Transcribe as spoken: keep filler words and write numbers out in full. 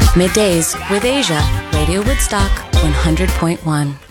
Middays with Asia, Radio Woodstock one hundred point one.